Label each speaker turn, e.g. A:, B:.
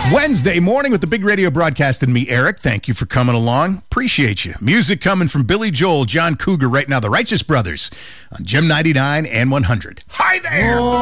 A: Wednesday morning with the big radio broadcast and me, Eric. Thank you for coming along. Appreciate you. Music coming from Billy Joel, John Cougar right now, the Righteous Brothers on Gem 99 and 100. Hi there!